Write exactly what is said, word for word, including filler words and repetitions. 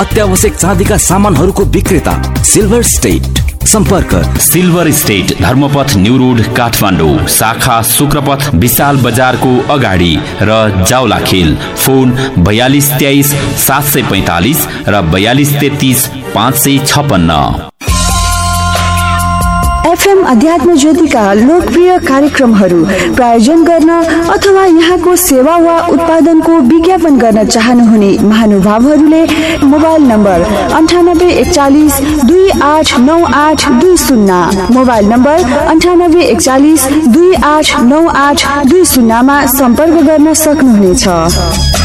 अत्यावश्यक चाँदीका सामानहरूको विक्रेता सिल्भर स्टेट। सम्पर्क silver state, Dharmapath new road, Kathmandu. शाखा शुक्रपथ विशाल बजारको अगाडि र जाउलाखेल। फोन बयालीस तेइस सात सय पैंतालीस र बयालीस तेत्तीस पाँच सय छप्पन्न। एफएम अध्यात्म ज्योतिका लोकप्रिय कार्यक्रमहरू प्रायोजन गर्न अथवा यहाँको सेवा वा उत्पादनको विज्ञापन गर्न चाहनुहुने महानुभावहरूले मोबाइल नम्बर अन्ठानब्बे एकचालिस दुई आठ नौ आठ दुई शून्य मोबाइल नम्बर अन्ठानब्बे एकचालिस दुई आठ नौ आठ दुई शून्यमा सम्पर्क गर्न सक्नुहुनेछ।